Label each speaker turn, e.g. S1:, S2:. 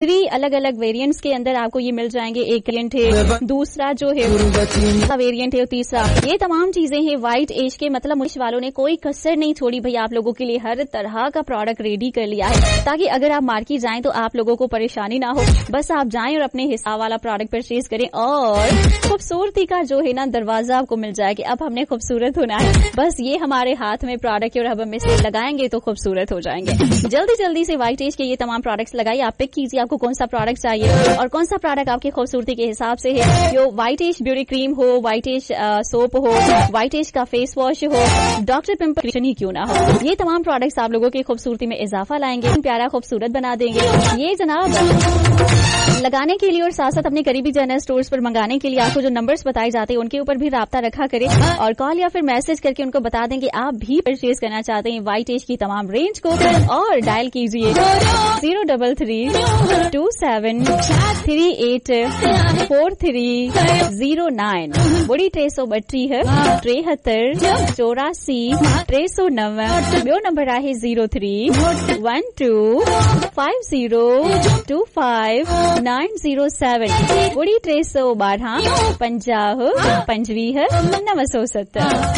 S1: 3 अलग अलग वेरिएंट्स के अंदर आपको ये मिल जाएंगे। एक वेरिएंट है, दूसरा जो है वेरिएंट है, तीसरा। ये तमाम चीजें हैं व्हाइट एज के, मतलब मुझ वालों ने कोई कसर नहीं छोड़ी भाई, आप लोगों के लिए हर तरह का प्रोडक्ट रेडी कर लिया है, ताकि अगर आप मार्केट जाएं तो आप लोगों को परेशानी ना हो। बस आप जाएं और अपने हिसाब वाला प्रोडक्ट परचेज करें, और खूबसूरती का जो है ना दरवाजा आपको मिल जाए कि अब हमने खूबसूरत होना है। बस ये हमारे हाथ में प्रोडक्ट और अब हम इसे लगाएंगे तो खूबसूरत हो जाएंगे। जल्दी जल्दी से व्हाइट एज के ये तमाम प्रोडक्ट्स लगाइए। आप पिक कीजिए आपको कौन सा प्रोडक्ट चाहिए और कौन सा प्रोडक्ट आपकी खूबसूरती के हिसाब से है। जो व्हाइट एज ब्यूटी क्रीम हो, व्हाइट एज सोप हो, व्हाइट एज का फेस वॉश हो, डॉक्टर पिंपल ही क्यों ना हो, ये तमाम प्रोडक्ट्स आप लोगों की खूबसूरती में इजाफा लाएंगे, प्यारा खूबसूरत बना देंगे। ये जनाब लगाने के लिए और साथ साथ अपने करीबी जनरल स्टोर्स पर मंगाने के लिए आपको जो नंबर्स बताए जाते हैं उनके ऊपर भी राब्ता रखा करें, और कॉल या फिर मैसेज करके उनको बता दें कि आप भी परचेज करना चाहते हैं व्हाइट एज की तमाम रेंज को, और डायल कीजिए 03327384309। बड़ी 332 है 73 84 309। ॿियो नंबर आहे 0312502597। बड़ी 312 50 25 907।